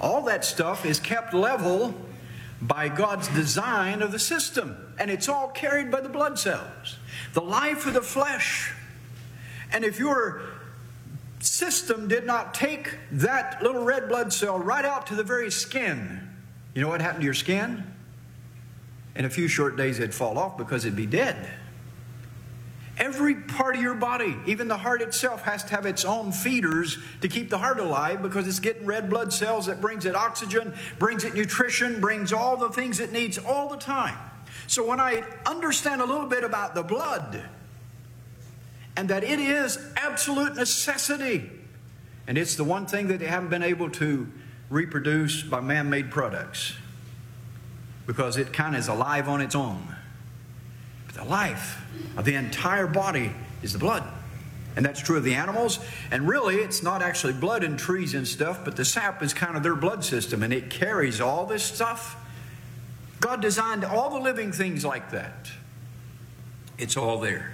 All that stuff is kept level by God's design of the system. And it's all carried by the blood cells. The life of the flesh. And if your system did not take that little red blood cell right out to the very skin, you know what happened to your skin? In a few short days it'd fall off because it'd be dead. Every part of your body, even the heart itself, has to have its own feeders to keep the heart alive, because it's getting red blood cells that brings it oxygen, brings it nutrition, brings all the things it needs all the time. So when I understand a little bit about the blood, and that it is absolute necessity, and it's the one thing that they haven't been able to reproduce by man-made products, because it kind of is alive on its own. But the life of the entire body is the blood. And that's true of the animals. And really, it's not actually blood in trees and stuff, but the sap is kind of their blood system, and it carries all this stuff. God designed all the living things like that. It's all there.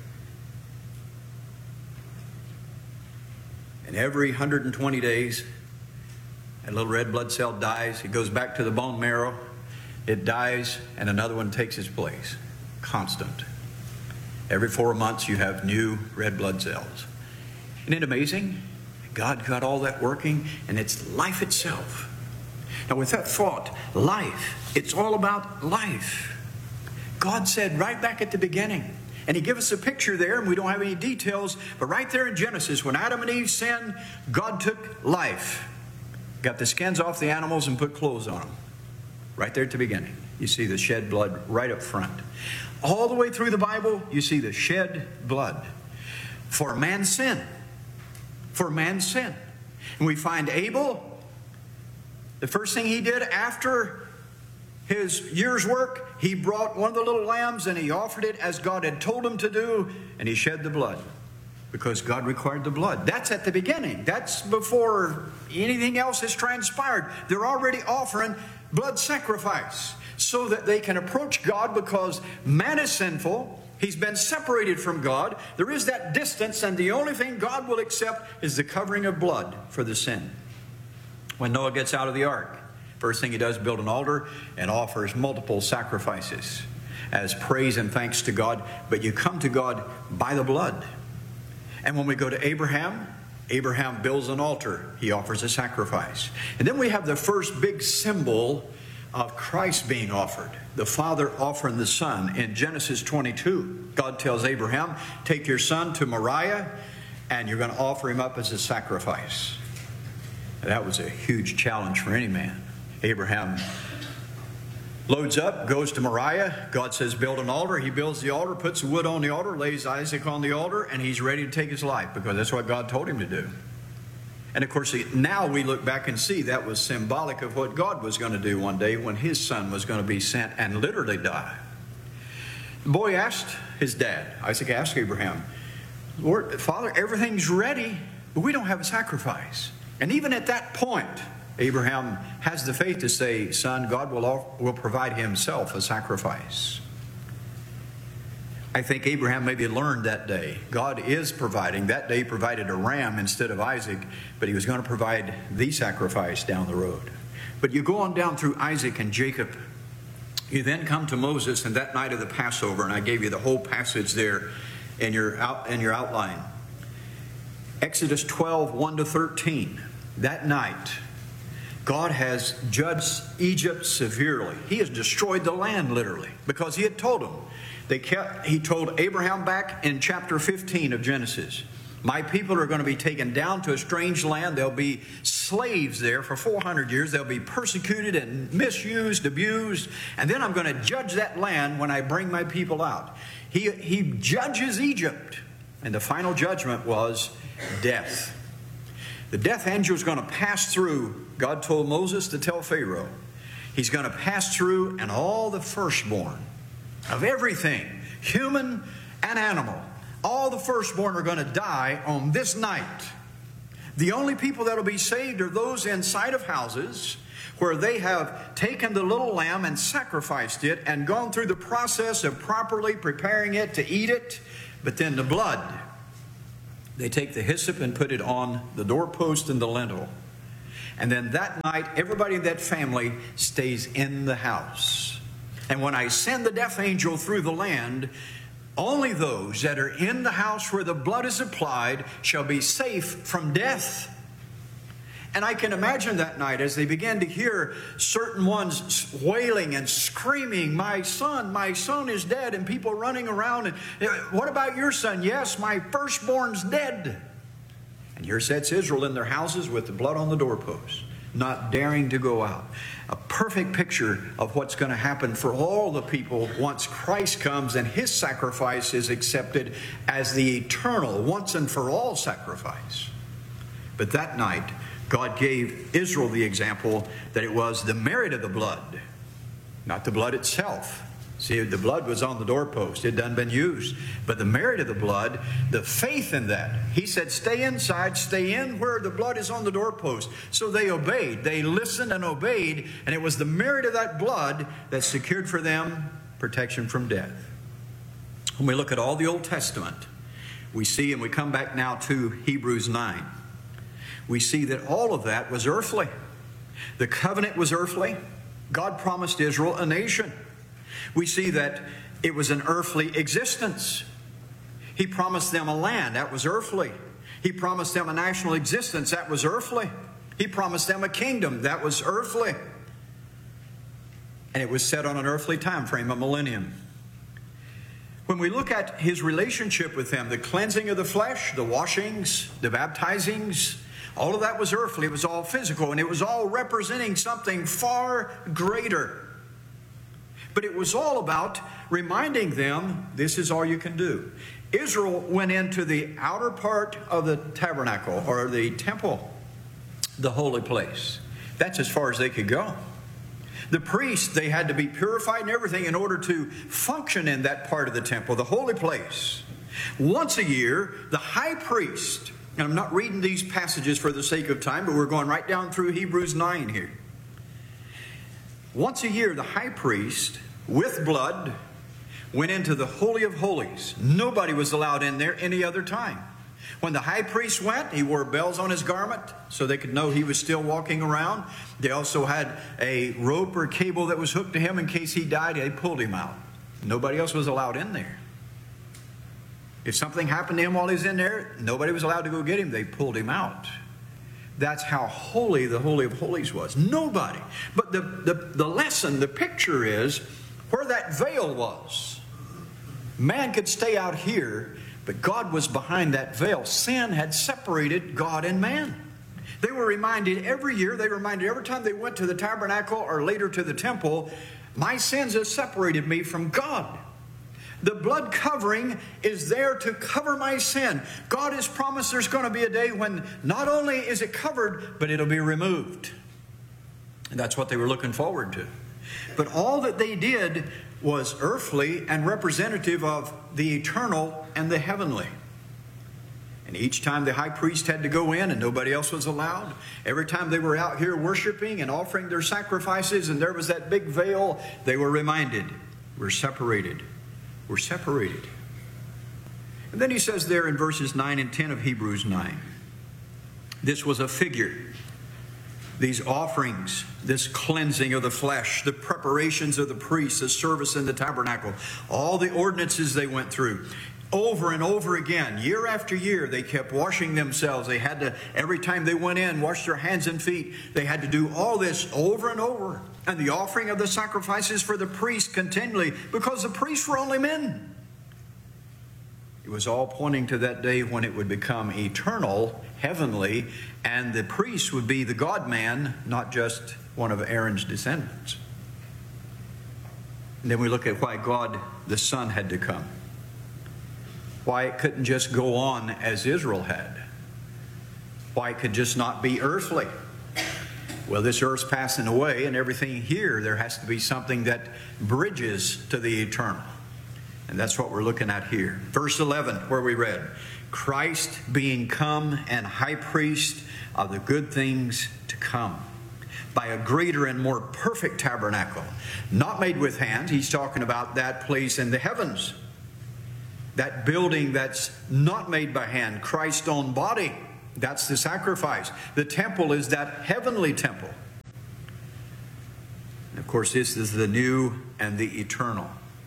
And every 120 days, that little red blood cell dies. It goes back to the bone marrow. It dies, and another one takes its place. Constant. Every 4 months you have new red blood cells. Isn't it amazing? God got all that working, and it's life itself. Now with that thought, life, it's all about life. God said right back at the beginning, and He gave us a picture there, and we don't have any details, but right there in Genesis, when Adam and Eve sinned, God took life, got the skins off the animals and put clothes on them. Right there at the beginning. You see the shed blood right up front. All the way through the Bible, you see the shed blood. For man's sin. For man's sin. And we find Abel, the first thing he did after his year's work, he brought one of the little lambs and he offered it as God had told him to do, and he shed the blood. Because God required the blood. That's at the beginning. That's before anything else has transpired. They're already offering blood sacrifice so that they can approach God, because man is sinful. He's been separated from God. There is that distance, and the only thing God will accept is the covering of blood for the sin. When Noah gets out of the ark, first thing he does is build an altar and offers multiple sacrifices as praise and thanks to God. But you come to God by the blood. And when we go to Abraham, Abraham builds an altar. He offers a sacrifice. And then we have the first big symbol of Christ being offered. The Father offering the Son. In Genesis 22, God tells Abraham, take your son to Moriah, and you're going to offer him up as a sacrifice. And that was a huge challenge for any man. Abraham loads up, goes to Moriah. God says, build an altar. He builds the altar, puts the wood on the altar, lays Isaac on the altar, and he's ready to take his life, because that's what God told him to do. And of course, now we look back and see that was symbolic of what God was going to do one day when His Son was going to be sent and literally die. The boy asked his dad, Isaac asked Abraham, Lord, Father, everything's ready, but we don't have a sacrifice. And even at that point, Abraham has the faith to say, son, God will provide Himself a sacrifice. I think Abraham maybe learned that day. God is providing. That day provided a ram instead of Isaac, but He was going to provide the sacrifice down the road. But you go on down through Isaac and Jacob. You then come to Moses, and that night of the Passover, and I gave you the whole passage there in your outline. Exodus 12, 1-13. That night, God has judged Egypt severely. He has destroyed the land, literally, because He had told them. He told Abraham back in chapter 15 of Genesis, my people are going to be taken down to a strange land. They'll be slaves there for 400 years. They'll be persecuted and misused, abused. And then I'm going to judge that land when I bring my people out. He judges Egypt. And the final judgment was death. The death angel is going to pass through. God told Moses to tell Pharaoh. He's going to pass through, and all the firstborn of everything, human and animal, all the firstborn are going to die on this night. The only people that will be saved are those inside of houses where they have taken the little lamb and sacrificed it and gone through the process of properly preparing it to eat it. But then the blood, they take the hyssop and put it on the doorpost and the lintel. And then that night, everybody in that family stays in the house. And when I send the death angel through the land, only those that are in the house where the blood is applied shall be safe from death. And I can imagine that night as they began to hear certain ones wailing and screaming, my son is dead, and people running around. And what about your son? Yes, my firstborn's dead. And here sits Israel in their houses with the blood on the doorpost, not daring to go out. A perfect picture of what's going to happen for all the people once Christ comes and His sacrifice is accepted as the eternal, once and for all sacrifice. But that night, God gave Israel the example that it was the merit of the blood, not the blood itself. See, the blood was on the doorpost. It hadn't been used. But the merit of the blood, the faith in that. He said, stay inside, stay in where the blood is on the doorpost. So they obeyed. They listened and obeyed. And it was the merit of that blood that secured for them protection from death. When we look at all the Old Testament, we see, and we come back now to Hebrews 9. We see that all of that was earthly. The covenant was earthly. God promised Israel a nation. We see that it was an earthly existence. He promised them a land. That was earthly. He promised them a national existence. That was earthly. He promised them a kingdom. That was earthly. And it was set on an earthly time frame, a millennium. When we look at His relationship with them, the cleansing of the flesh, the washings, the baptizings, all of that was earthly. It was all physical, and it was all representing something far greater. But it was all about reminding them, this is all you can do. Israel went into the outer part of the tabernacle, or the temple, the holy place. That's as far as they could go. The priests, they had to be purified and everything in order to function in that part of the temple, the holy place. Once a year, the high priest, and I'm not reading these passages for the sake of time, but we're going right down through Hebrews 9 here. Once a year, the high priest, with blood, went into the Holy of Holies. Nobody was allowed in there any other time. When the high priest went, he wore bells on his garment so they could know he was still walking around. They also had a rope or cable that was hooked to him in case he died. They pulled him out. Nobody else was allowed in there. If something happened to him while he's in there, nobody was allowed to go get him. They pulled him out. That's how holy the Holy of Holies was. Nobody. But the lesson, the picture is where that veil was. Man could stay out here, but God was behind that veil. Sin had separated God and man. They were reminded every year, every time they went to the tabernacle or later to the temple, my sins have separated me from God. The blood covering is there to cover my sin. God has promised there's going to be a day when not only is it covered, but it'll be removed. And that's what they were looking forward to. But all that they did was earthly and representative of the eternal and the heavenly. And each time the high priest had to go in and nobody else was allowed, every time they were out here worshiping and offering their sacrifices and there was that big veil, they were reminded, we're separated. We're separated. And then he says there in verses 9 and 10 of Hebrews 9, this was a figure. These offerings, this cleansing of the flesh, the preparations of the priests, the service in the tabernacle, all the ordinances they went through. Over and over again, year after year, they kept washing themselves. They had to, every time they went in, wash their hands and feet. They had to do all this over and over. And the offering of the sacrifices for the priests continually, because the priests were only men. It was all pointing to that day when it would become eternal, heavenly, and the priest would be the God-man, not just one of Aaron's descendants. And then we look at why God, the Son, had to come. Why it couldn't just go on as Israel had. Why it could just not be earthly. Well, this earth's passing away, and everything here, there has to be something that bridges to the eternal. And that's what we're looking at here. Verse 11, where we read, Christ being come and high priest of the good things to come, by a greater and more perfect tabernacle, not made with hands. He's talking about that place in the heavens. That building that's not made by hand, Christ's own body. That's the sacrifice. The temple is that heavenly temple. And of course, this is the new and the eternal.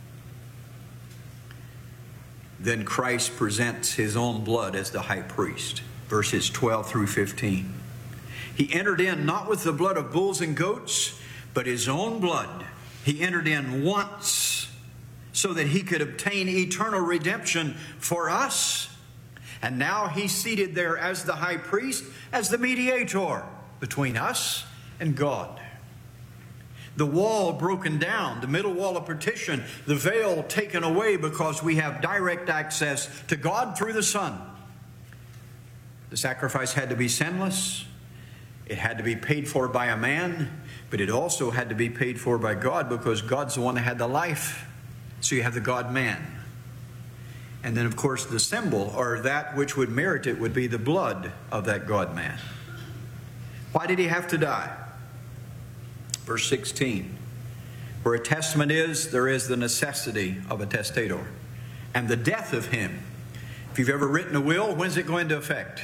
Then Christ presents his own blood as the high priest. Verses 12 through 15. He entered in not with the blood of bulls and goats, but his own blood. He entered in once so that he could obtain eternal redemption for us. And now he's seated there as the high priest, as the mediator between us and God. The wall broken down, the middle wall of partition, the veil taken away because we have direct access to God through the Son. The sacrifice had to be sinless. It had to be paid for by a man, but it also had to be paid for by God because God's the one that had the life. So you have the God-man. And then, of course, the symbol, or that which would merit it, would be the blood of that God-man. Why did he have to die? Verse 16. Where a testament is, there is the necessity of a testator. And the death of him. If you've ever written a will, when's it going to effect?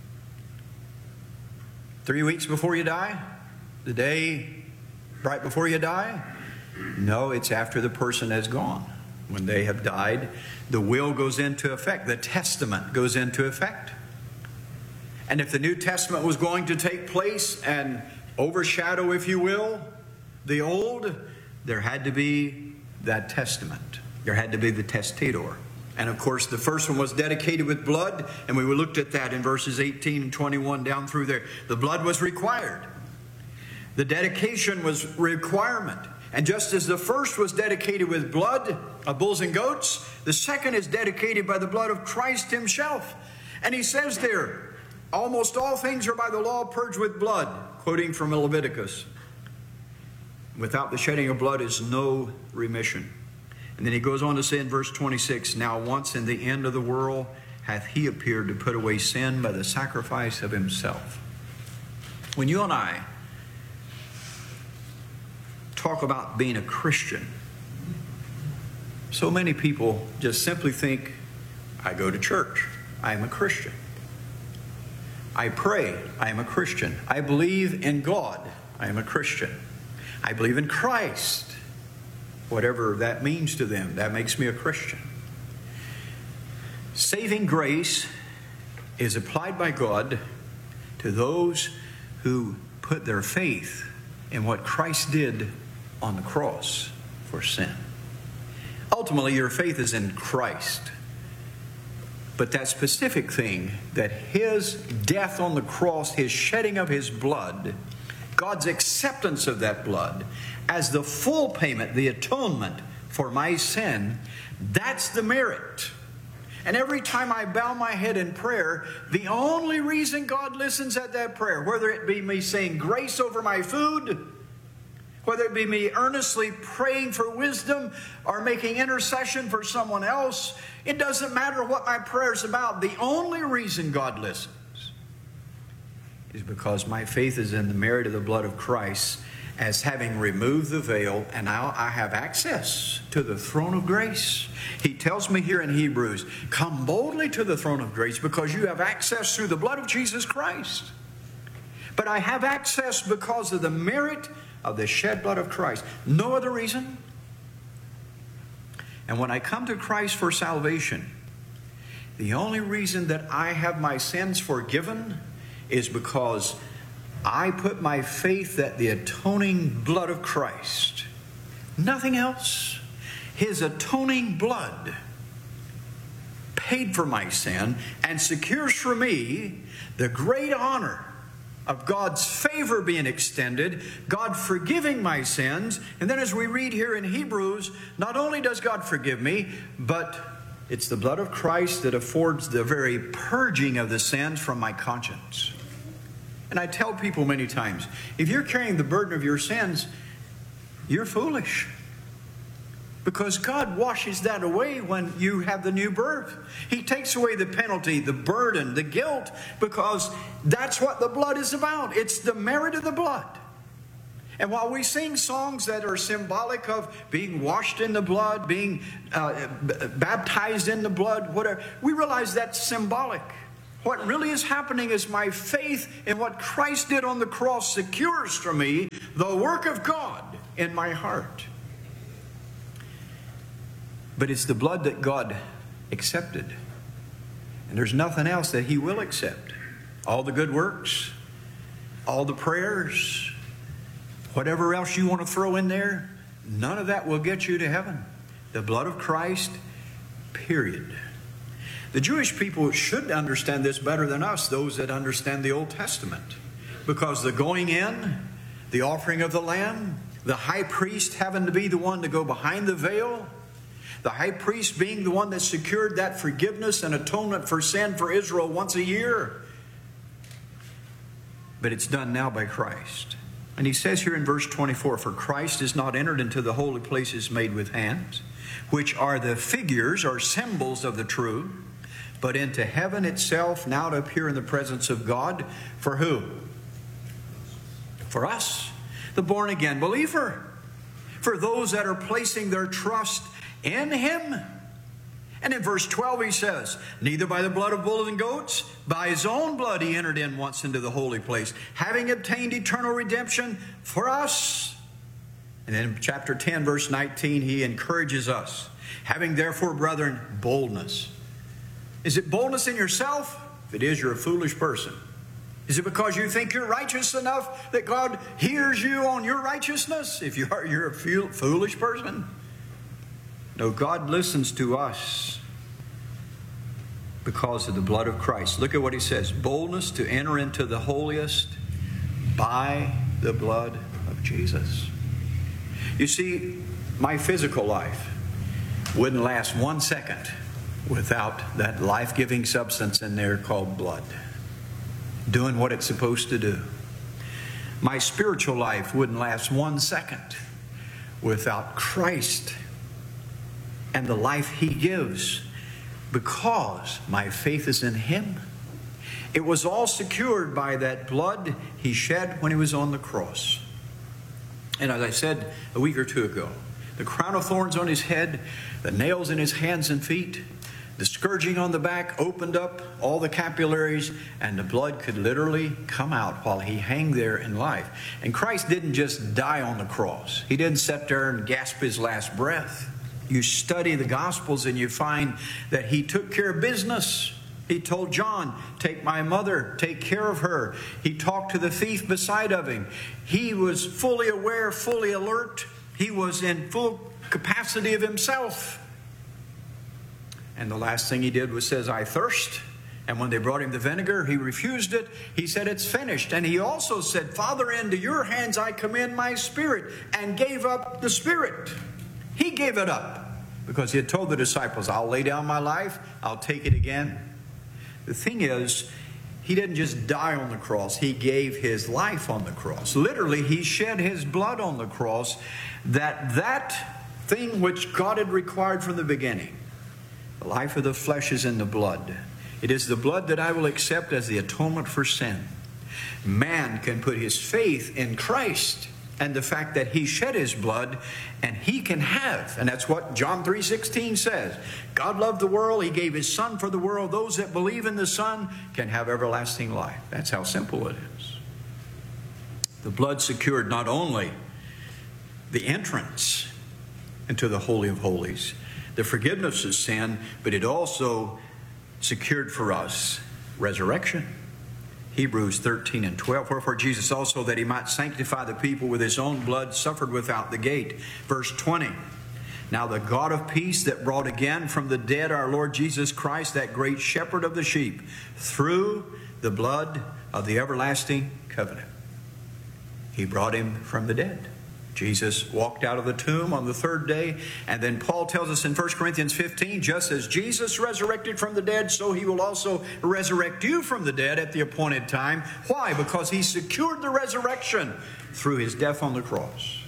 3 weeks before you die? The day right before you die? No, it's after the person has gone. When they have died, the will goes into effect. The testament goes into effect. And if the New Testament was going to take place and overshadow, if you will, the old, there had to be that testament. There had to be the testator. And of course, the first one was dedicated with blood, and we looked at that in verses 18 and 21 down through there. The blood was required. The dedication was requirement. And just as the first was dedicated with blood of bulls and goats, the second is dedicated by the blood of Christ himself. And he says there, almost all things are by the law purged with blood, quoting from Leviticus. Without the shedding of blood is no remission. And then he goes on to say in verse 26, now once in the end of the world hath he appeared to put away sin by the sacrifice of himself. When you and I talk about being a Christian, so many people just simply think, I go to church, I am a Christian. I pray, I am a Christian. I believe in God, I am a Christian. I believe in Christ. Whatever that means to them, that makes me a Christian. Saving grace is applied by God to those who put their faith in what Christ did on the cross for sin. Ultimately, your faith is in Christ. But that specific thing, that his death on the cross, his shedding of his blood, God's acceptance of that blood as the full payment, the atonement for my sin, that's the merit. And every time I bow my head in prayer, the only reason God listens at that prayer, whether it be me saying grace over my food, whether it be me earnestly praying for wisdom or making intercession for someone else, it doesn't matter what my prayer is about. The only reason God listens is because my faith is in the merit of the blood of Christ, as having removed the veil, and now I have access to the throne of grace. He tells me here in Hebrews, come boldly to the throne of grace because you have access through the blood of Jesus Christ. But I have access because of the merit of the shed blood of Christ. No other reason. And when I come to Christ for salvation, the only reason that I have my sins forgiven is because I put my faith that the atoning blood of Christ, nothing else, his atoning blood paid for my sin and secures for me the great honor of God's favor being extended, God forgiving my sins. And then as we read here in Hebrews, not only does God forgive me, but it's the blood of Christ that affords the very purging of the sins from my conscience. And I tell people many times, if you're carrying the burden of your sins, you're foolish. Because God washes that away when you have the new birth. He takes away the penalty, the burden, the guilt, because that's what the blood is about. It's the merit of the blood. And while we sing songs that are symbolic of being washed in the blood, being baptized in the blood, whatever, we realize that's symbolic. What really is happening is my faith in what Christ did on the cross secures for me the work of God in my heart. But it's the blood that God accepted. And there's nothing else that He will accept. All the good works, all the prayers, whatever else you want to throw in there, none of that will get you to heaven. The blood of Christ, period. The Jewish people should understand this better than us, those that understand the Old Testament. Because the going in, the offering of the lamb, the high priest having to be the one to go behind the veil, the high priest being the one that secured that forgiveness and atonement for sin for Israel once a year. But it's done now by Christ. And he says here in verse 24, "For Christ is not entered into the holy places made with hands, which are the figures or symbols of the true, but into heaven itself, now to appear in the presence of God." For who? For us, the born-again believer. For those that are placing their trust in Him. And in verse 12 he says, "Neither by the blood of bulls and goats, by His own blood He entered in once into the holy place, having obtained eternal redemption for us." And then in chapter 10, verse 19, he encourages us, "Having therefore, brethren, boldness." Is it boldness in yourself? If it is, you're a foolish person. Is it because you think you're righteous enough that God hears you on your righteousness? If you are, you're a foolish person. No, God listens to us because of the blood of Christ. Look at what he says. Boldness to enter into the holiest by the blood of Jesus. You see, my physical life wouldn't last 1 second without that life-giving substance in there called blood, doing what it's supposed to do. My spiritual life wouldn't last 1 second without Christ and the life He gives, because my faith is in Him. It was all secured by that blood He shed when He was on the cross. And as I said a week or two ago, the crown of thorns on His head, the nails in His hands and feet, the scourging on the back opened up all the capillaries, and the blood could literally come out while He hung there in life. And Christ didn't just die on the cross. He didn't sit there and gasp His last breath. You study the Gospels and you find that He took care of business. He told John, "Take my mother, take care of her." He talked to the thief beside of Him. He was fully aware, fully alert. He was in full capacity of Himself. And the last thing He did was says, "I thirst." And when they brought Him the vinegar, He refused it. He said, "It's finished." And He also said, "Father, into your hands I commend my spirit," and gave up the spirit. He gave it up because He had told the disciples, "I'll lay down my life, I'll take it again." The thing is, He didn't just die on the cross. He gave His life on the cross. Literally, He shed His blood on the cross, that thing which God had required from the beginning. The life of the flesh is in the blood. It is the blood that I will accept as the atonement for sin. Man can put his faith in Christ and the fact that He shed His blood, and he can have. And that's what John 3:16 says. God loved the world. He gave His Son for the world. Those that believe in the Son can have everlasting life. That's how simple it is. The blood secured not only the entrance into the Holy of Holies, the forgiveness of sin, but it also secured for us resurrection. Hebrews 13 and 12. Wherefore Jesus also, that He might sanctify the people with His own blood, suffered without the gate. Verse 20. Now the God of peace that brought again from the dead our Lord Jesus Christ, that great shepherd of the sheep, through the blood of the everlasting covenant. He brought Him from the dead. Jesus walked out of the tomb on the third day. And then Paul tells us in 1 Corinthians 15, just as Jesus resurrected from the dead, so He will also resurrect you from the dead at the appointed time. Why? Because He secured the resurrection through His death on the cross.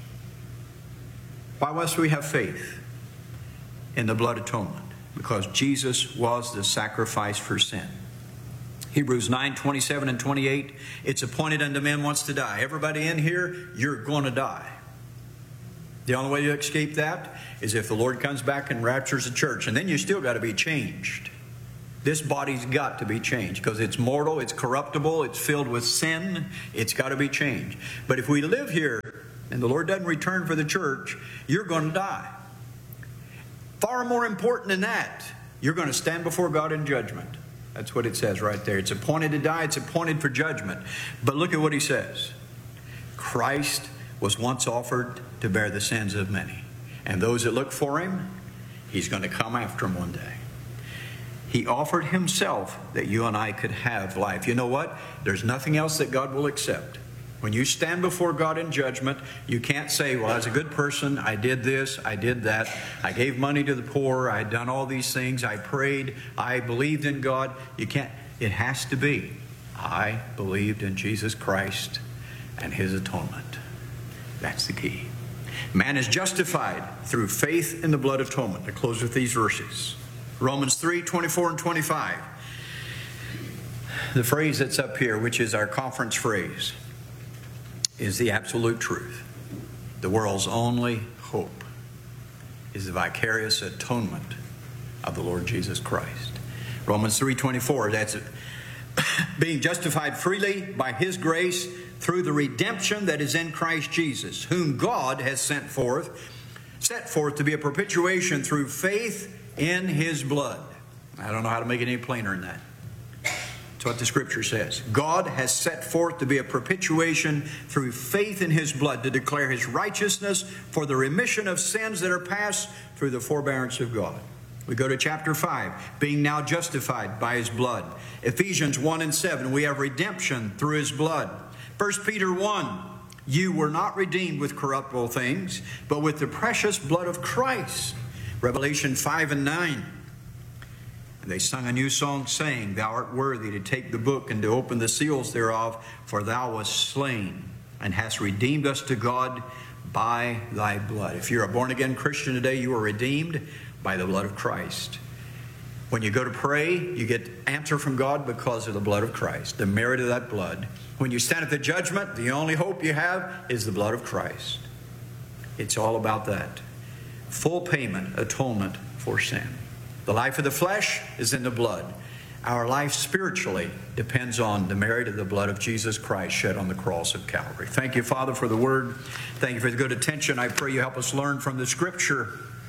Why must we have faith in the blood atonement? Because Jesus was the sacrifice for sin. Hebrews 9, 27 and 28, it's appointed unto men once to die. Everybody in here, you're going to die. The only way to escape that is if the Lord comes back and raptures the church. And then you still got to be changed. This body's got to be changed because it's mortal, it's corruptible, it's filled with sin. It's got to be changed. But if we live here and the Lord doesn't return for the church, you're going to die. Far more important than that, you're going to stand before God in judgment. That's what it says right there. It's appointed to die. It's appointed for judgment. But look at what he says. Christ was once offered to bear the sins of many. And those that look for him, he's going to come after them one day. He offered himself that you and I could have life. You know what? There's nothing else that God will accept. When you stand before God in judgment, you can't say, well, I was a good person. I did this. I did that. I gave money to the poor. I had done all these things. I prayed. I believed in God. You can't. It has to be, I believed in Jesus Christ and his atonement. That's the key. Man is justified through faith in the blood atonement. I close with these verses. Romans 3:24 and 25. The phrase that's up here, which is our conference phrase, is the absolute truth. The world's only hope is the vicarious atonement of the Lord Jesus Christ. Romans 3:24, that's it. Being justified freely by his grace through the redemption that is in Christ Jesus, whom God has set forth to be a propitiation through faith in his blood. I don't know how to make it any plainer than that. That's what the scripture says. God has set forth to be a propitiation through faith in his blood, to declare his righteousness for the remission of sins that are passed through the forbearance of God. We go to chapter 5, being now justified by his blood. Ephesians 1 and 7, we have redemption through his blood. 1 Peter 1, you were not redeemed with corruptible things, but with the precious blood of Christ. Revelation 5 and 9. And they sung a new song saying, thou art worthy to take the book and to open the seals thereof, for thou wast slain and hast redeemed us to God by thy blood. If you're a born-again Christian today, you are redeemed by the blood of Christ. When you go to pray, you get answer from God because of the blood of Christ, the merit of that blood. When you stand at the judgment, the only hope you have is the blood of Christ. It's all about that. Full payment, atonement for sin. The life of the flesh is in the blood. Our life spiritually depends on the merit of the blood of Jesus Christ shed on the cross of Calvary. Thank you, Father, for the word. Thank you for the good attention. I pray you help us learn from the scripture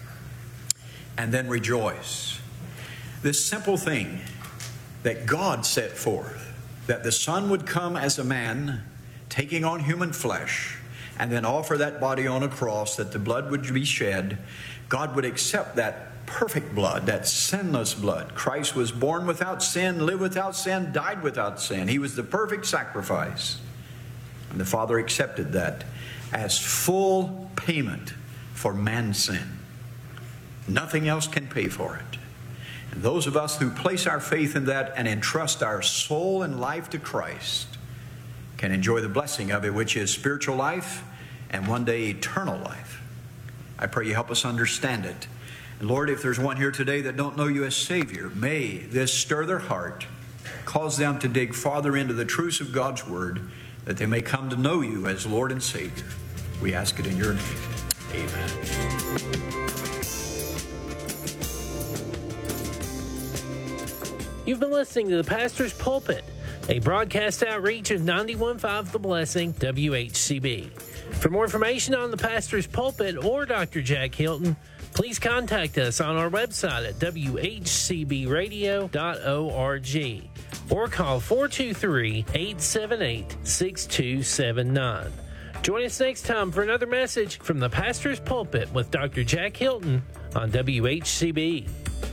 and then rejoice. This simple thing that God set forth, that the Son would come as a man, taking on human flesh, and then offer that body on a cross, that the blood would be shed. God would accept that perfect blood, that sinless blood. Christ was born without sin, lived without sin, died without sin. He was the perfect sacrifice. And the Father accepted that as full payment for man's sin. Nothing else can pay for it. And those of us who place our faith in that and entrust our soul and life to Christ can enjoy the blessing of it, which is spiritual life and one day eternal life. I pray you help us understand it. And Lord, if there's one here today that don't know you as Savior, may this stir their heart, cause them to dig farther into the truths of God's Word, that they may come to know you as Lord and Savior. We ask it in your name. Amen. You've been listening to The Pastor's Pulpit, a broadcast outreach of 91.5 The Blessing, WHCB. For more information on The Pastor's Pulpit or Dr. Jack Hilton, please contact us on our website at whcbradio.org or call 423-878-6279. Join us next time for another message from The Pastor's Pulpit with Dr. Jack Hilton on WHCB.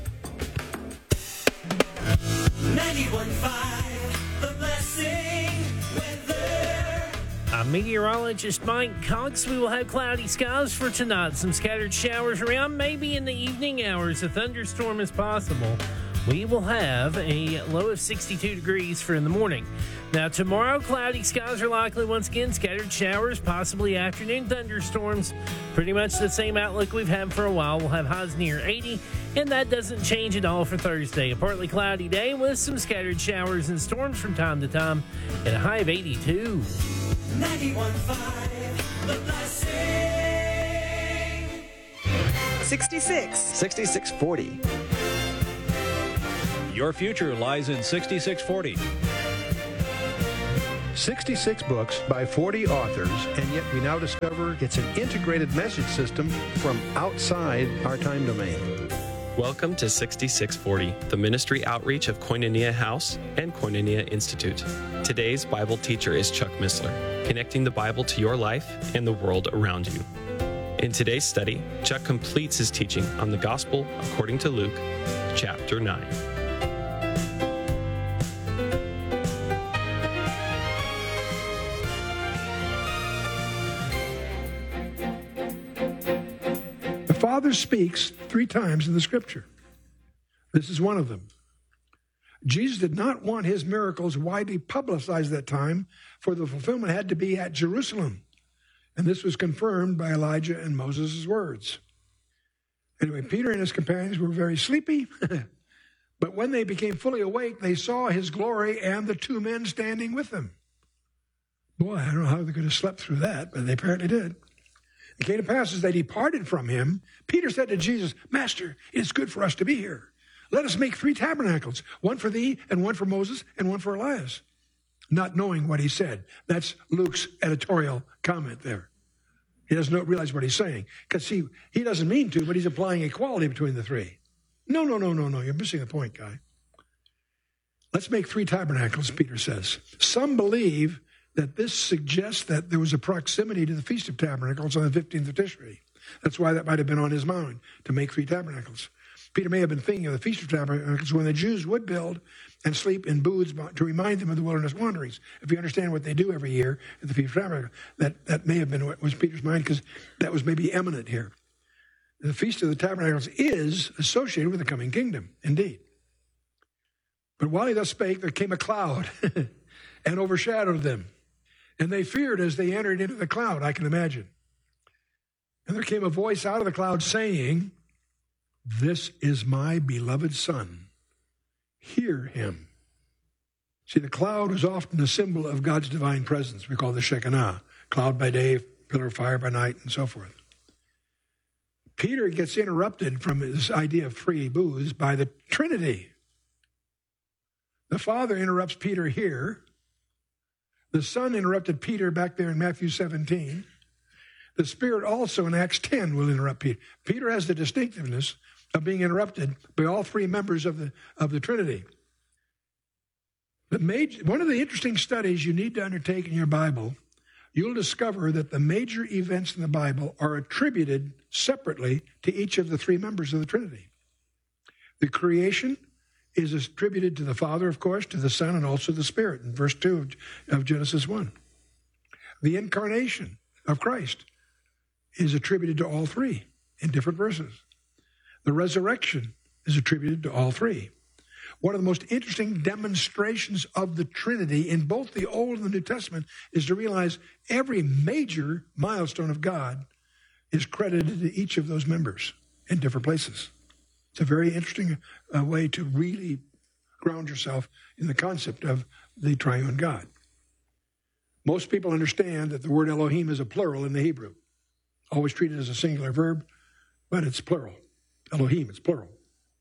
91.5 The Blessing weather. I'm meteorologist Mike Cox. We will have cloudy skies for tonight. Some scattered showers around. Maybe in the evening hours, a thunderstorm is possible. We will have a low of 62 degrees for in the morning. Now, tomorrow, cloudy skies are likely. Once again, scattered showers, possibly afternoon thunderstorms. Pretty much the same outlook we've had for a while. We'll have highs near 80, and that doesn't change at all for Thursday. A partly cloudy day with some scattered showers and storms from time to time, and a high of 82. 91.5 The Blessing. 66. 6640. Your future lies in 6640. 66 books by 40 authors, and yet we now discover it's an integrated message system from outside our time domain. Welcome to 6640, the ministry outreach of Koinonia House and Koinonia Institute. Today's Bible teacher is Chuck Missler, connecting the Bible to your life and the world around you. In today's study, Chuck completes his teaching on the Gospel according to Luke, chapter 9. The Father speaks 3 times in the Scripture. This is one of them. Jesus did not want his miracles widely publicized at that time, for the fulfillment had to be at Jerusalem. And this was confirmed by Elijah and Moses' words. Anyway, Peter and his companions were very sleepy, but when they became fully awake, they saw his glory and the 2 men standing with them. Boy, I don't know how they could have slept through that, but they apparently did. It came to pass as they departed from him, Peter said to Jesus, "Master, it is good for us to be here. Let us make 3 tabernacles, one for thee, and one for Moses, and one for Elias." Not knowing what he said. That's Luke's editorial comment there. He doesn't realize what he's saying. Because he doesn't mean to, but he's applying equality between the 3. No. You're missing the point, guy. Let's make 3 tabernacles, Peter says. Some believe that this suggests that there was a proximity to the Feast of Tabernacles on the 15th of Tishri. That's why that might have been on his mind, to make 3 tabernacles. Peter may have been thinking of the Feast of Tabernacles when the Jews would build and sleep in booths to remind them of the wilderness wanderings. If you understand what they do every year at the Feast of Tabernacles, that may have been what was Peter's mind, because that was maybe eminent here. The Feast of the Tabernacles is associated with the coming kingdom, indeed. But while he thus spake, there came a cloud and overshadowed them. And they feared as they entered into the cloud, I can imagine. And there came a voice out of the cloud saying, "This is my beloved Son. Hear him." See, the cloud is often a symbol of God's divine presence. We call it the Shekinah. Cloud by day, pillar of fire by night, and so forth. Peter gets interrupted from his idea of 3 booths by the Trinity. The Father interrupts Peter here. The Son interrupted Peter back there in Matthew 17. The Spirit also in Acts 10 will interrupt Peter. Peter has the distinctiveness of being interrupted by all 3 members of the Trinity. One of the interesting studies you need to undertake in your Bible, you'll discover that the major events in the Bible are attributed separately to each of the 3 members of the Trinity. The creation is attributed to the Father, of course, to the Son, and also the Spirit in verse 2 of Genesis 1. The incarnation of Christ is attributed to all 3 in different verses. The resurrection is attributed to all 3. One of the most interesting demonstrations of the Trinity in both the Old and the New Testament is to realize every major milestone of God is credited to each of those members in different places. It's a very interesting way to really ground yourself in the concept of the triune God. Most people understand that the word Elohim is a plural in the Hebrew. Always treated as a singular verb, but it's plural. Elohim, it's plural.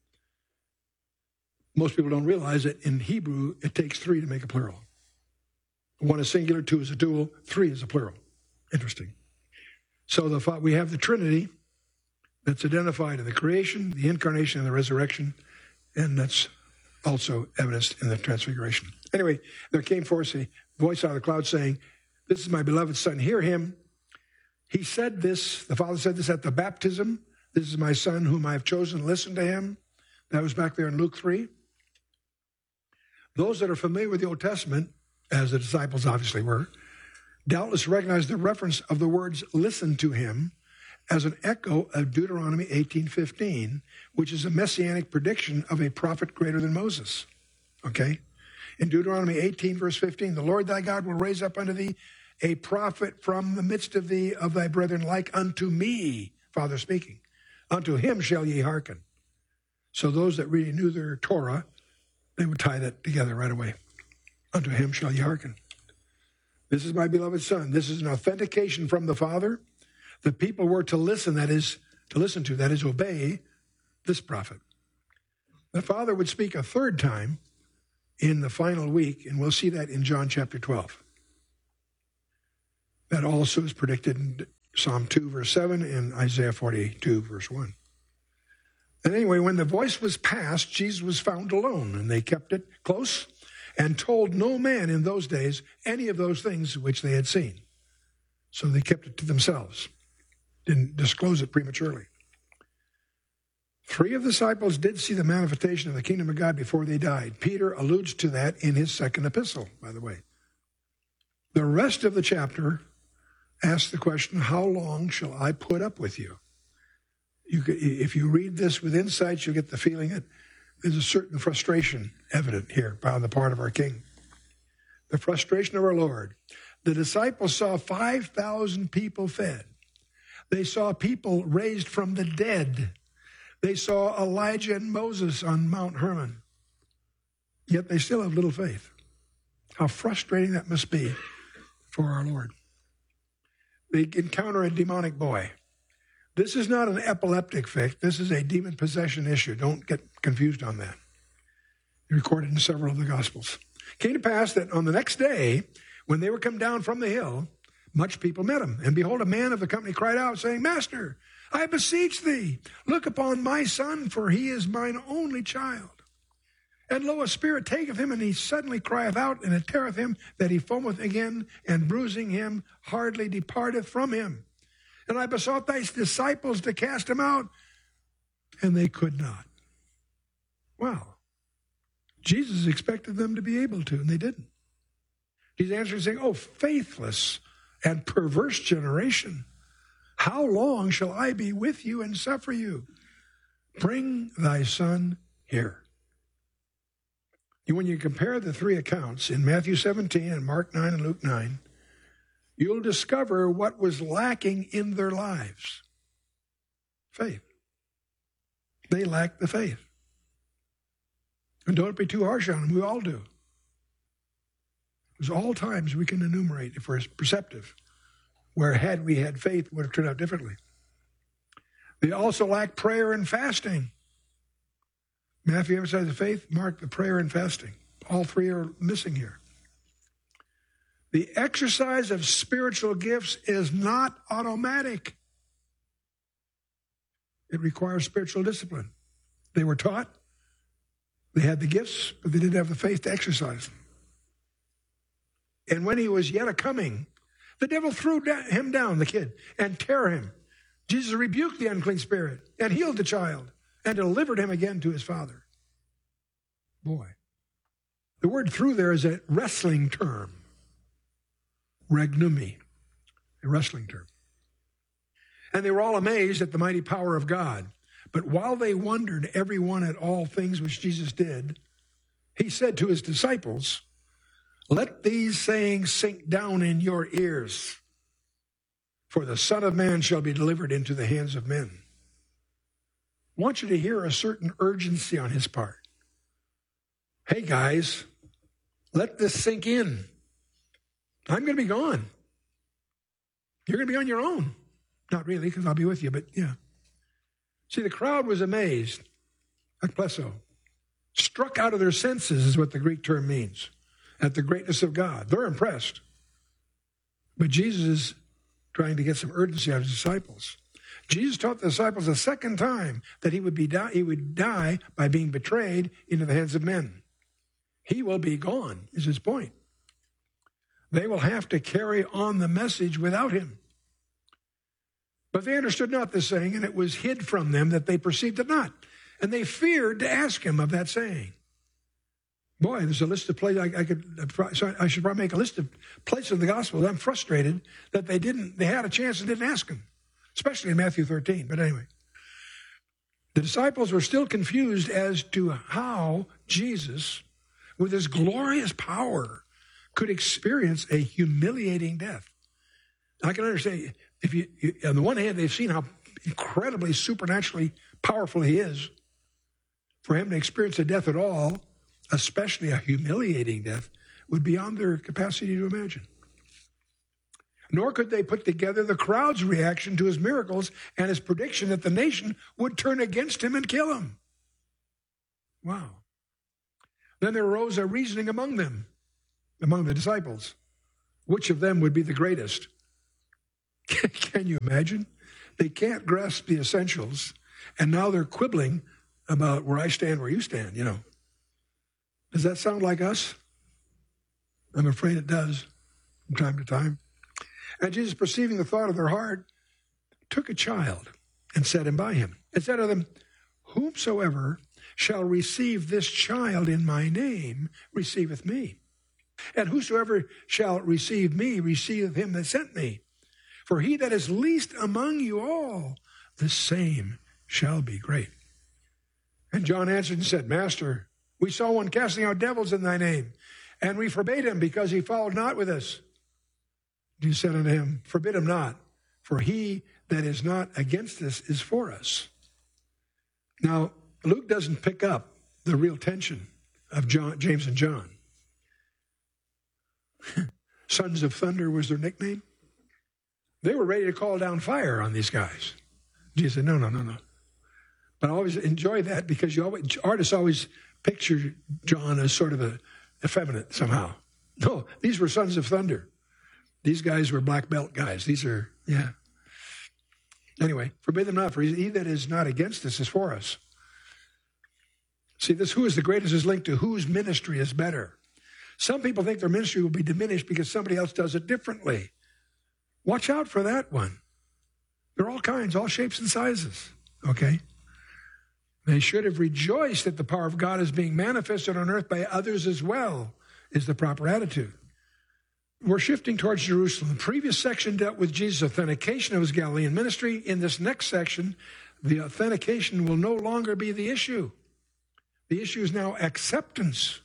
Most people don't realize that in Hebrew, it takes 3 to make a plural. 1 is singular, 2 is a dual, 3 is a plural. Interesting. So we have the Trinity that's identified in the creation, the incarnation, and the resurrection, and that's also evidenced in the transfiguration. Anyway, there came forth a voice out of the cloud saying, "This is my beloved Son, hear him." He said this, the Father said this at the baptism, "This is my Son whom I have chosen, listen to him." That was back there in Luke 3. Those that are familiar with the Old Testament, as the disciples obviously were, doubtless recognize the reference of the words "listen to him" as an echo of Deuteronomy 18:15, which is a messianic prediction of a prophet greater than Moses. Okay? In Deuteronomy 18, verse 15, "The Lord thy God will raise up unto thee a prophet from the midst of thee of thy brethren like unto me," Father speaking. "Unto him shall ye hearken." So those that really knew their Torah, they would tie that together right away. "Unto him shall ye hearken." This is my beloved Son. This is an authentication from the Father. The people were to listen, that is, obey this prophet. The Father would speak a third time in the final week, and we'll see that in John chapter 12. That also is predicted in Psalm 2, verse 7, and Isaiah 42, verse 1. And anyway, when the voice was passed, Jesus was found alone, and they kept it close and told no man in those days any of those things which they had seen. So they kept it to themselves, didn't disclose it prematurely. 3 of the disciples did see the manifestation of the kingdom of God before they died. Peter alludes to that in his second epistle, by the way. The rest of the chapter asks the question, how long shall I put up with you? If you read this with insight, you'll get the feeling that there's a certain frustration evident here on the part of our King. The frustration of our Lord. The disciples saw 5,000 people fed. They saw people raised from the dead. They saw Elijah and Moses on Mount Hermon. Yet they still have little faith. How frustrating that must be for our Lord. They encounter a demonic boy. This is not an epileptic fit. This is a demon possession issue. Don't get confused on that. Recorded in several of the Gospels. It came to pass that on the next day, when they were come down from the hill, much people met him. And behold, a man of the company cried out, saying, Master, I beseech thee, look upon my son, for he is mine only child. And lo, a spirit taketh him, and he suddenly crieth out, and it teareth him, that he foameth again, and bruising him, hardly departeth from him. And I besought thy disciples to cast him out, and they could not. Wow. Jesus expected them to be able to, and they didn't. He's answering saying, oh, faithless and perverse generation, how long shall I be with you and suffer you? Bring thy son here. When you compare the 3 accounts in Matthew 17 and Mark 9 and Luke 9, you'll discover what was lacking in their lives. Faith. They lacked the faith. And don't be too harsh on them. We all do. There's all times we can enumerate, if we're perceptive, where had we had faith, it would have turned out differently. They also lack prayer and fasting. Matthew emphasizes faith, Mark the prayer and fasting. All 3 are missing here. The exercise of spiritual gifts is not automatic. It requires spiritual discipline. They were taught, they had the gifts, but they didn't have the faith to exercise them. And when he was yet a-coming, the devil threw him down, the kid, and tear him. Jesus rebuked the unclean spirit and healed the child and delivered him again to his father. Boy, the word through there is a wrestling term. Regnumi, a wrestling term. And they were all amazed at the mighty power of God. But while they wondered, every one at all things which Jesus did, he said to his disciples, let these sayings sink down in your ears, for the Son of Man shall be delivered into the hands of men. I want you to hear a certain urgency on his part. Hey guys, let this sink in. I'm going to be gone. You're going to be on your own. Not really, because I'll be with you, but yeah. See, the crowd was amazed, ekplesso, struck out of their senses is what the Greek term means, at the greatness of God. They're impressed. But Jesus is trying to get some urgency out of his disciples. Jesus taught the disciples a second time that he would die by being betrayed into the hands of men. He will be gone, is his point. They will have to carry on the message without him. But they understood not this saying, and it was hid from them that they perceived it not. And they feared to ask him of that saying. Boy, there's a list of places I should probably make a list of places in the gospel that I'm frustrated that they had a chance and didn't ask him, especially in Matthew 13. But anyway, the disciples were still confused as to how Jesus, with his glorious power, could experience a humiliating death. I can understand, if you on the one hand, they've seen how incredibly supernaturally powerful he is. For him to experience a death at all, especially a humiliating death, would be beyond their capacity to imagine. Nor could they put together the crowd's reaction to his miracles and his prediction that the nation would turn against him and kill him. Wow. Then there arose a reasoning among them, among the disciples, which of them would be the greatest. Can you imagine? They can't grasp the essentials, and now they're quibbling about where I stand, where you stand, you know. Does that sound like us? I'm afraid it does from time to time. And Jesus, perceiving the thought of their heart, took a child and set him by him, and said to them, whomsoever shall receive this child in my name receiveth me. And whosoever shall receive me receiveth him that sent me. For he that is least among you all, the same shall be great. And John answered and said, Master, we saw one casting out devils in thy name, and we forbade him because he followed not with us. Jesus said unto him, forbid him not, for he that is not against us is for us. Now, Luke doesn't pick up the real tension of James and John. Sons of Thunder was their nickname. They were ready to call down fire on these guys. Jesus said, no. But I always enjoy that because artists always picture John as sort of effeminate somehow. No, these were Sons of Thunder. These guys were black belt guys. These are, yeah. Anyway, forbid them not, for he that is not against us is for us. See, this who is the greatest is linked to whose ministry is better. Some people think their ministry will be diminished because somebody else does it differently. Watch out for that one. There are all kinds, all shapes and sizes, okay? They should have rejoiced that the power of God is being manifested on earth by others as well, is the proper attitude. We're shifting towards Jerusalem. The previous section dealt with Jesus' authentication of his Galilean ministry. In this next section, the authentication will no longer be the issue. The issue is now acceptance.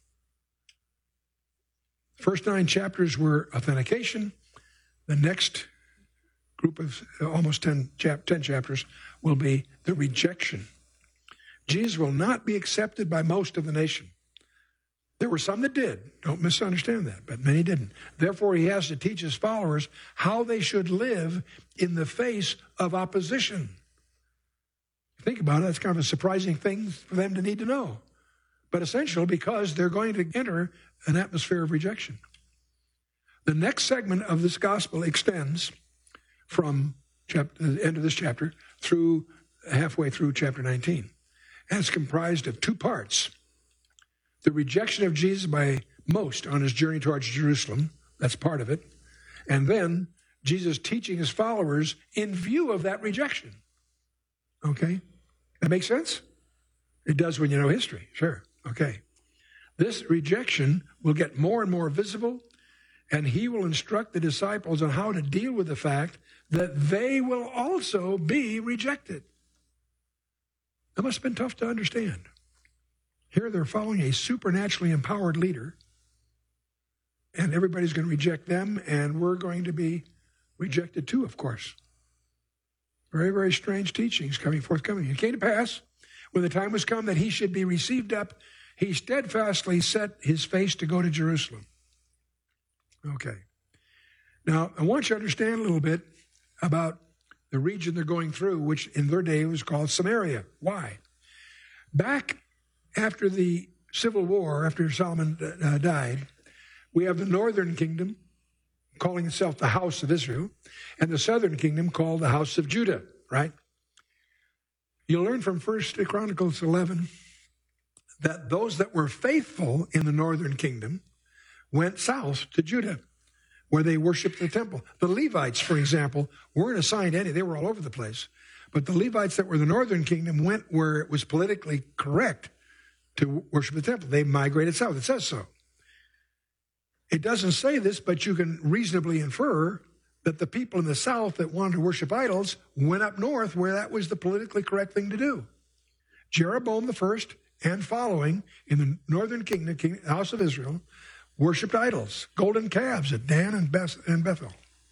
First 9 chapters were authentication. The next group of almost 10 chapters will be the rejection. Jesus will not be accepted by most of the nation. There were some that did. Don't misunderstand that, but many didn't. Therefore, he has to teach his followers how they should live in the face of opposition. Think about it. That's kind of a surprising thing for them to need to know, but essential because they're going to enter an atmosphere of rejection. The next segment of this gospel extends from the end of this chapter through halfway through chapter 19. And it's comprised of 2 parts. The rejection of Jesus by most on his journey towards Jerusalem, that's part of it. And then Jesus teaching his followers in view of that rejection. Okay? That makes sense? It does when you know history, sure. Okay. This rejection will get more and more visible, and he will instruct the disciples on how to deal with the fact that they will also be rejected. That must have been tough to understand. Here they're following a supernaturally empowered leader, and everybody's going to reject them, and we're going to be rejected too, of course. Very, very strange teachings forthcoming. It came to pass, when the time was come that he should be received up, he steadfastly set his face to go to Jerusalem. Okay. Now, I want you to understand a little bit about the region they're going through, which in their day was called Samaria. Why? Back after the Civil War, after Solomon died, we have the northern kingdom calling itself the House of Israel, and the southern kingdom called the House of Judah, right? You'll learn from 1 Chronicles 11 that those that were faithful in the northern kingdom went south to Judah, where they worshiped the temple. The Levites, for example, weren't assigned any. They were all over the place. But the Levites that were the northern kingdom went where it was politically correct to worship the temple. They migrated south. It says so. It doesn't say this, but you can reasonably infer that the people in the south that wanted to worship idols went up north where that was the politically correct thing to do. Jeroboam I and following in the northern kingdom, House of Israel, worshipped idols, golden calves at Dan and Bethel.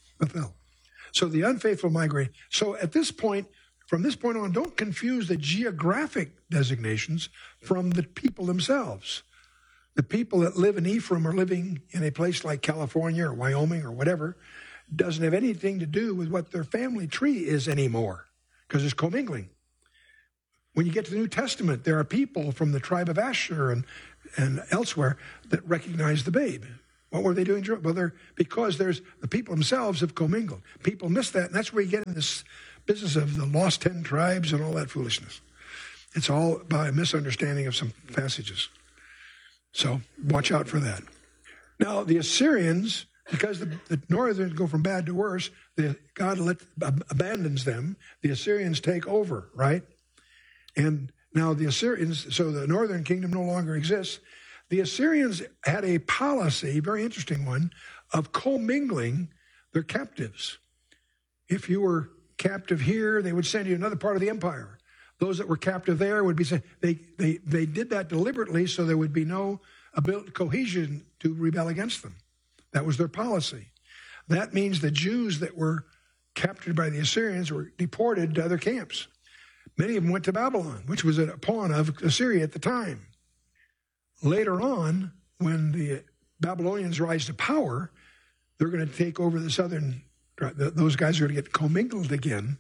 So the unfaithful migrate. So at this point, from this point on, don't confuse the geographic designations from the people themselves. The people that live in Ephraim are living in a place like California or Wyoming or whatever. Doesn't have anything to do with what their family tree is anymore, because it's commingling. When you get to the New Testament, there are people from the tribe of Asher and elsewhere that recognize the babe. What were they doing? Well, because the people themselves have commingled. People miss that, and that's where you get in this business of the lost 10 tribes and all that foolishness. It's all by a misunderstanding of some passages. So watch out for that. Now, the Assyrians, because the northerners go from bad to worse, God abandons them. The Assyrians take over, right? And now the Assyrians, so the northern kingdom no longer exists. The Assyrians had a policy, very interesting one, of commingling their captives. If you were captive here, they would send you another part of the empire. Those that were captive there would be sent. They did that deliberately so there would be no cohesion to rebel against them. That was their policy. That means the Jews that were captured by the Assyrians were deported to other camps. Many of them went to Babylon, which was a pawn of Assyria at the time. Later on, when the Babylonians rise to power, they're going to take over the southern. Those guys are going to get commingled again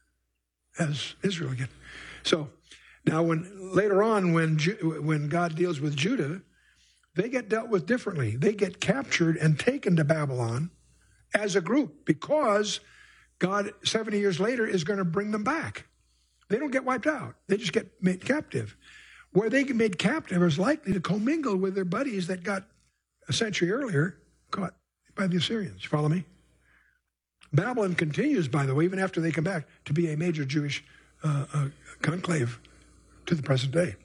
as Israel again. So now, later on, when God deals with Judah, they get dealt with differently. They get captured and taken to Babylon as a group because God, 70 years later, is going to bring them back. They don't get wiped out. They just get made captive. Where they get made captive is likely to commingle with their buddies that got a century earlier caught by the Assyrians. You follow me? Babylon continues, by the way, even after they come back, to be a major Jewish conclave to the present day.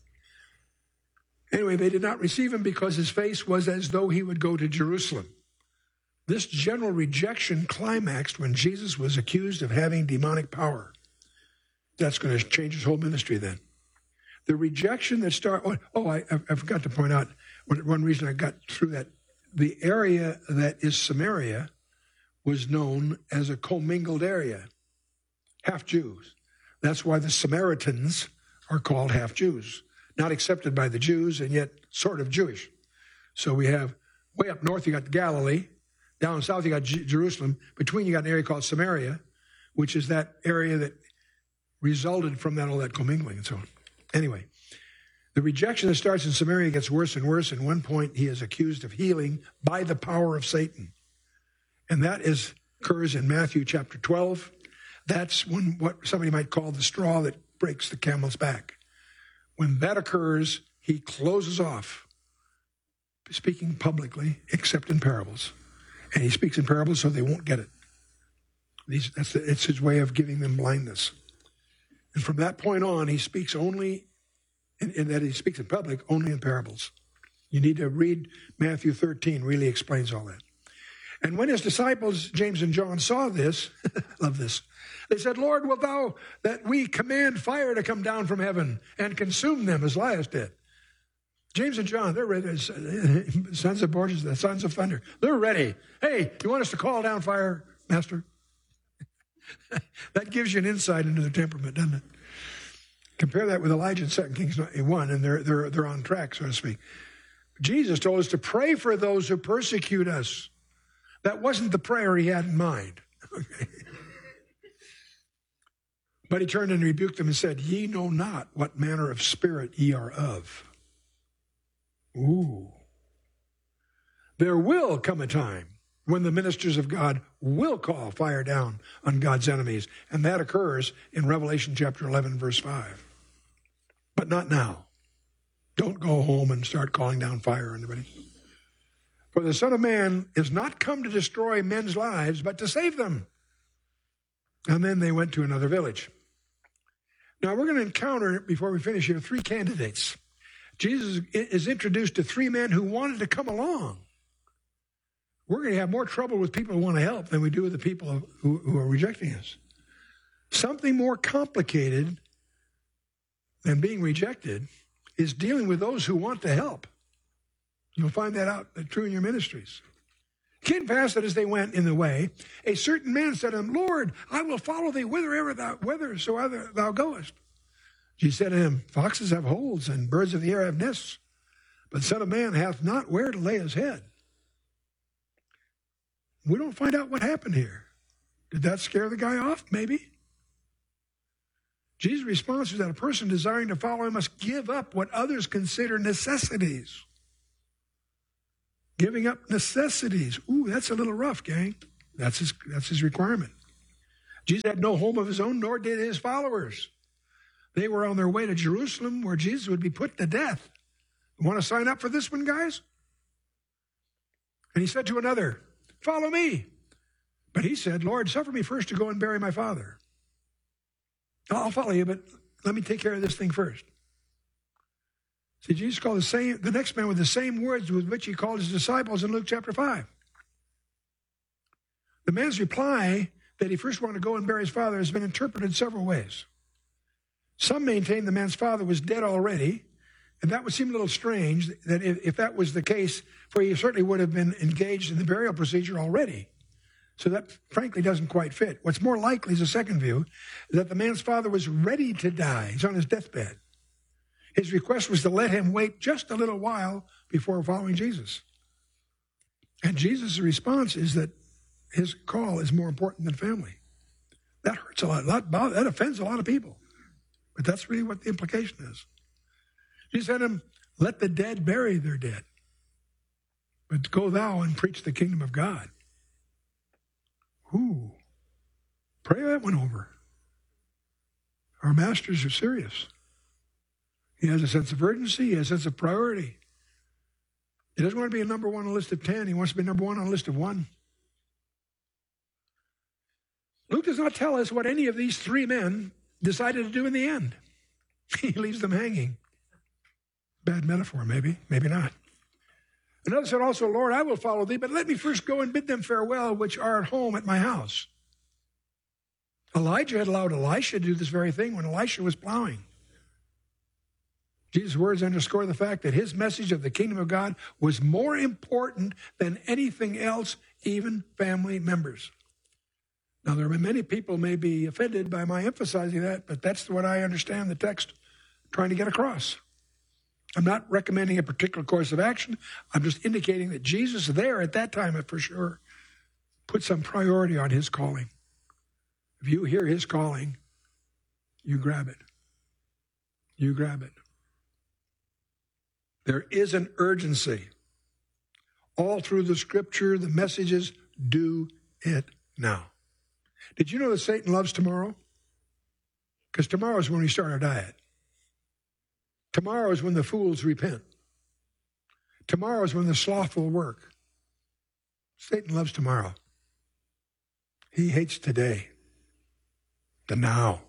Anyway, they did not receive him because his face was as though he would go to Jerusalem. This general rejection climaxed when Jesus was accused of having demonic power. That's going to change his whole ministry then. The rejection that started... I forgot to point out one reason I got through that. The area that is Samaria was known as a commingled area, half Jews. That's why the Samaritans are called half Jews, not accepted by the Jews and yet sort of Jewish. So we have way up north, you got Galilee. Down south, you got Jerusalem. Between, you got an area called Samaria, which is that area that resulted from all that commingling and so on. Anyway, the rejection that starts in Samaria gets worse and worse. At one point, he is accused of healing by the power of Satan. And that occurs in Matthew chapter 12. That's what somebody might call the straw that breaks the camel's back. When that occurs, he closes off speaking publicly, except in parables. And he speaks in parables so they won't get it. It's his way of giving them blindness. And from that point on, he speaks only, in that he speaks in public, only in parables. You need to read Matthew 13, really explains all that. And when his disciples, James and John, saw this, love this, they said, Lord, wilt thou that we command fire to come down from heaven and consume them as Elias did? James and John, they're ready. Sons of Boaz, the sons of thunder. They're ready. Hey, you want us to call down fire, Master? That gives you an insight into their temperament, doesn't it? Compare that with Elijah in 2 Kings 1, and they're on track, so to speak. Jesus told us to pray for those who persecute us. That wasn't the prayer he had in mind. Okay. But he turned and rebuked them and said, Ye know not what manner of spirit ye are of. Ooh. There will come a time when the ministers of God will call fire down on God's enemies. And that occurs in Revelation chapter 11, verse 5. But not now. Don't go home and start calling down fire on anybody. For the Son of Man is not come to destroy men's lives, but to save them. And then they went to another village. Now we're going to encounter, before we finish here, three candidates. Jesus is introduced to three men who wanted to come along. We're going to have more trouble with people who want to help than we do with the people who are rejecting us. Something more complicated than being rejected is dealing with those who want to help. You'll find that out true in your ministries. It came past that as they went in the way, a certain man said to him, Lord, I will follow thee whithersoever thou goest. Jesus said to him, Foxes have holes and birds of the air have nests, but the Son of Man hath not where to lay his head. We don't find out what happened here. Did that scare the guy off? Maybe. Jesus' response is that a person desiring to follow him must give up what others consider necessities. Giving up necessities. Ooh, that's a little rough, gang. That's his requirement. Jesus had no home of his own, nor did his followers. They were on their way to Jerusalem, where Jesus would be put to death. You want to sign up for this one, guys? And he said to another, follow me. But he said, Lord, suffer me first to go and bury my father. I'll follow you, but let me take care of this thing first. See, Jesus called the next man with the same words with which he called his disciples in Luke chapter 5. The man's reply that he first wanted to go and bury his father has been interpreted several ways. Some maintain the man's father was dead already, and that would seem a little strange, that if that was the case, for he certainly would have been engaged in the burial procedure already. So that, frankly, doesn't quite fit. What's more likely is the second view, that the man's father was ready to die. He's on his deathbed. His request was to let him wait just a little while before following Jesus. And Jesus' response is that his call is more important than family. That hurts a lot. That offends a lot of people. But that's really what the implication is. Jesus said to him, let the dead bury their dead. But go thou and preach the kingdom of God. Ooh, pray that one over. Our masters are serious. He has a sense of urgency. He has a sense of priority. He doesn't want to be a number one on a list of 10. He wants to be number one on a list of 1. Luke does not tell us what any of these 3 men decided to do in the end. He leaves them hanging. Bad metaphor, maybe not. Another said also, Lord, I will follow thee, but let me first go and bid them farewell, which are at home at my house. Elijah had allowed Elisha to do this very thing when Elisha was plowing. Jesus' words underscore the fact that his message of the kingdom of God was more important than anything else, even family members. Now, there are many people may be offended by my emphasizing that, but that's what I understand the text trying to get across. I'm not recommending a particular course of action. I'm just indicating that Jesus there at that time, for sure, put some priority on his calling. If you hear his calling, you grab it. You grab it. There is an urgency. All through the scripture, the messages, do it now. Did you know that Satan loves tomorrow? Because tomorrow is when we start our diet. Tomorrow is when the fools repent. Tomorrow is when the slothful work. Satan loves tomorrow. He hates today, the now.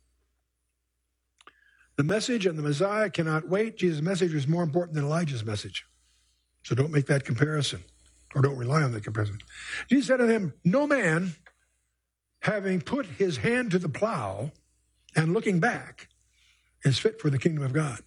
The message and the Messiah cannot wait. Jesus' message was more important than Elijah's message. So don't make that comparison, or don't rely on that comparison. Jesus said to him, no man, having put his hand to the plow and looking back, is fit for the kingdom of God.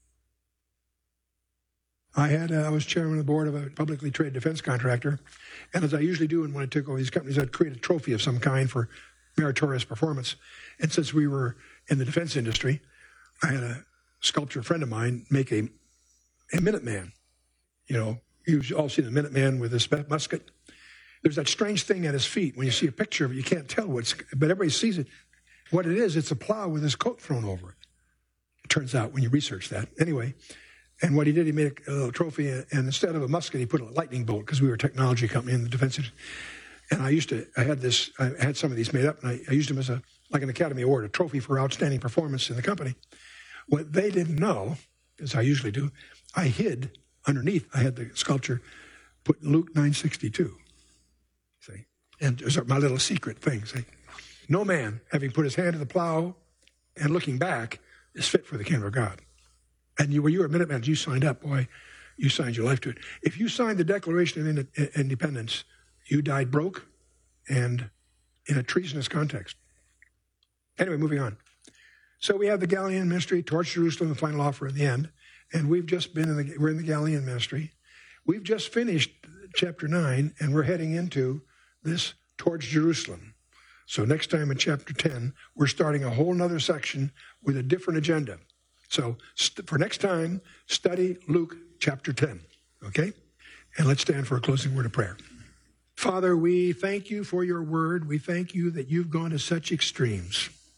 I was chairman of the board of a publicly traded defense contractor, and as I usually do when I took over these companies, I'd create a trophy of some kind for meritorious performance. And since we were in the defense industry, I had a sculptor friend of mine make a Minuteman. You know, you've all seen the Minuteman with his musket. There's that strange thing at his feet. When you see a picture of it, you can't tell but everybody sees it. What it is, it's a plow with his coat thrown over it. It turns out when you research that. Anyway, and what he did, he made a little trophy, and instead of a musket, he put a lightning bolt, because we were a technology company in the defense industry. And I had some of these made up, and I used them as like an Academy Award, a trophy for outstanding performance in the company. What they didn't know, as I usually do, I hid underneath. I had the sculpture put Luke 9:62. See, and there's my little secret thing. See, no man, having put his hand to the plow and looking back, is fit for the kingdom of God. And you were a Minuteman, you signed up, boy, you signed your life to it. If you signed the Declaration of Independence, you died broke and in a treasonous context. Anyway, moving on. So we have the Galilean ministry, towards Jerusalem, the final offer in the end. And we're in the Galilean ministry. We've just finished chapter 9, and we're heading into this towards Jerusalem. So next time in chapter 10, we're starting a whole other section with a different agenda. So for next time, study Luke chapter 10, okay? And let's stand for a closing word of prayer. Father, we thank you for your word. We thank you that you've gone to such extremes.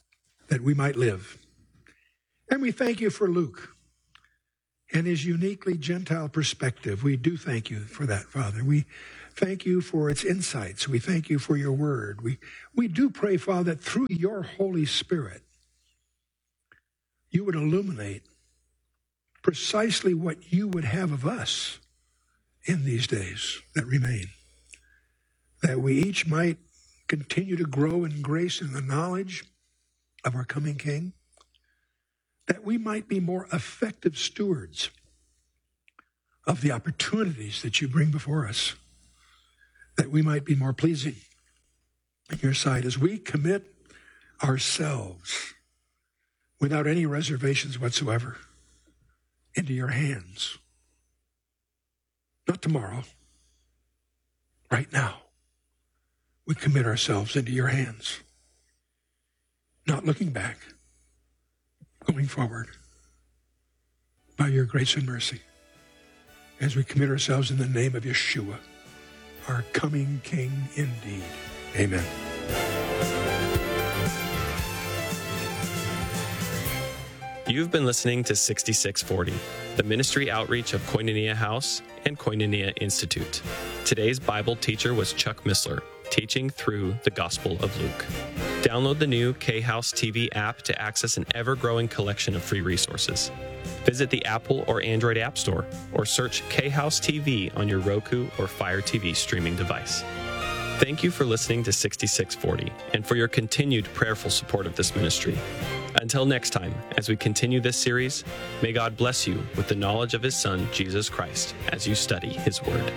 that we might live. And we thank you for Luke and his uniquely Gentile perspective. We do thank you for that, Father. We thank you for its insights. We thank you for your word. We do pray, Father, that through your Holy Spirit, you would illuminate precisely what you would have of us in these days that remain, that we each might continue to grow in grace and the knowledge of our coming King, that we might be more effective stewards of the opportunities that you bring before us, that we might be more pleasing in your sight as we commit ourselves without any reservations whatsoever into your hands. Not tomorrow, right now. We commit ourselves into your hands, not looking back, going forward by your grace and mercy as we commit ourselves in the name of Yeshua, our coming King indeed. Amen. You've been listening to 6640, the ministry outreach of Koinonia House and Koinonia Institute. Today's Bible teacher was Chuck Missler, teaching through the Gospel of Luke. Download the new K-House TV app to access an ever-growing collection of free resources. Visit the Apple or Android App Store or search K-House TV on your Roku or Fire TV streaming device. Thank you for listening to 6640 and for your continued prayerful support of this ministry. Until next time, as we continue this series, may God bless you with the knowledge of His Son, Jesus Christ, as you study His Word.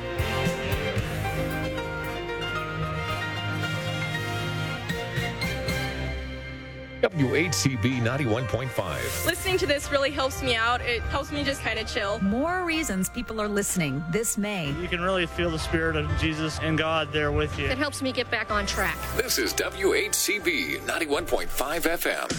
WHCB 91.5. Listening to this really helps me out. It helps me just kind of chill. More reasons people are listening this May. You can really feel the Spirit of Jesus and God there with you. It helps me get back on track. This is WHCB 91.5 FM.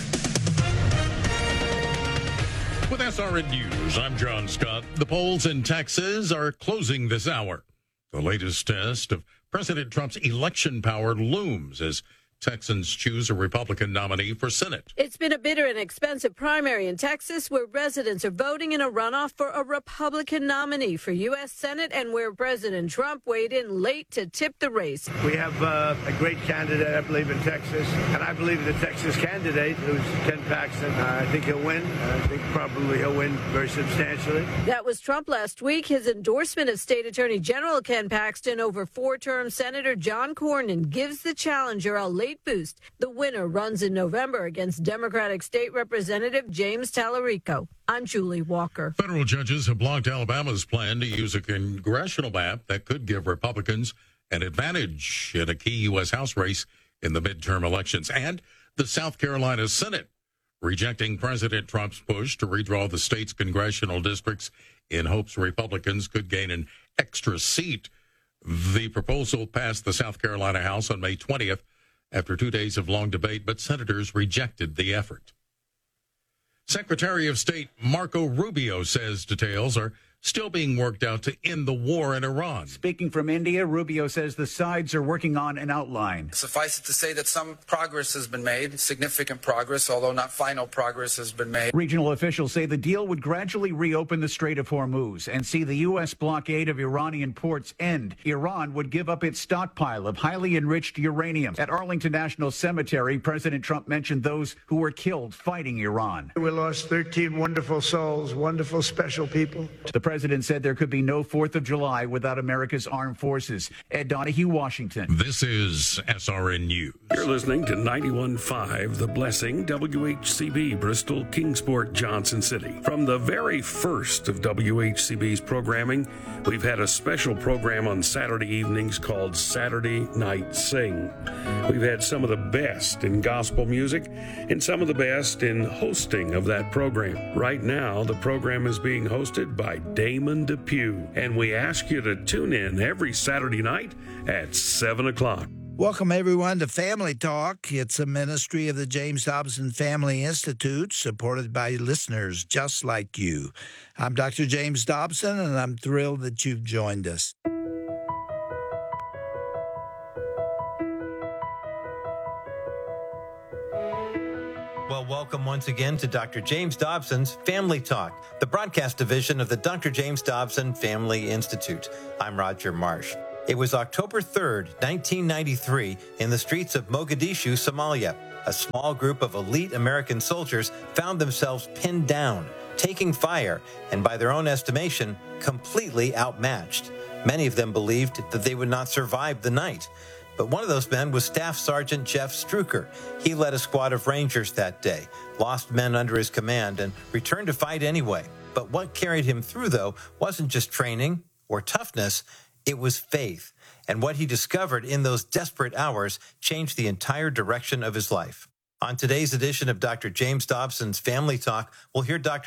With SRN News, I'm John Scott. The polls in Texas are closing this hour. The latest test of President Trump's election power looms as Texans choose a Republican nominee for Senate. It's been a bitter and expensive primary in Texas where residents are voting in a runoff for a Republican nominee for U.S. Senate and where President Trump weighed in late to tip the race. We have a great candidate, I believe, in Texas, and I believe the Texas candidate, who's Ken Paxton, I think he'll win. I think probably he'll win very substantially. That was Trump last week. His endorsement of State Attorney General Ken Paxton over four-term Senator John Cornyn gives the challenger a late boost. The winner runs in November against Democratic State Representative James Tallarico. I'm Julie Walker. Federal judges have blocked Alabama's plan to use a congressional map that could give Republicans an advantage in a key U.S. House race in the midterm elections. And the South Carolina Senate rejecting President Trump's push to redraw the state's congressional districts in hopes Republicans could gain an extra seat. The proposal passed the South Carolina House on May 20th. After 2 days of long debate, but senators rejected the effort. Secretary of State Marco Rubio says details are still being worked out to end the war in Iran. Speaking from India, Rubio says the sides are working on an outline. Suffice it to say that some progress has been made, significant progress, although not final progress has been made. Regional officials say the deal would gradually reopen the Strait of Hormuz and see the U.S. blockade of Iranian ports end. Iran would give up its stockpile of highly enriched uranium. At Arlington National Cemetery, President Trump mentioned those who were killed fighting Iran. We lost 13 wonderful souls, wonderful, special people. The president said there could be no 4th of July without America's armed forces. Ed Donahue, Washington. This is SRN News. You're listening to 91.5 The Blessing, WHCB, Bristol, Kingsport, Johnson City. From the very first of WHCB's programming, we've had a special program on Saturday evenings called Saturday Night Sing. We've had some of the best in gospel music and some of the best in hosting of that program. Right now, the program is being hosted by Damon Depew, and we ask you to tune in every Saturday night at 7 o'clock. Welcome, everyone, to Family Talk. It's a ministry of the James Dobson Family Institute, supported by listeners just like you. I'm Dr. James Dobson, and I'm thrilled that you've joined us. Well, welcome once again to Dr. James Dobson's Family Talk, the broadcast division of the Dr. James Dobson Family Institute. I'm Roger Marsh. It was October 3rd, 1993, in the streets of Mogadishu, Somalia. A small group of elite American soldiers found themselves pinned down, taking fire, and by their own estimation, completely outmatched. Many of them believed that they would not survive the night. But one of those men was Staff Sergeant Jeff Struker. He led a squad of Rangers that day, lost men under his command, and returned to fight anyway. But what carried him through, though, wasn't just training or toughness, it was faith. And what he discovered in those desperate hours changed the entire direction of his life. On today's edition of Dr. James Dobson's Family Talk, we'll hear Dr.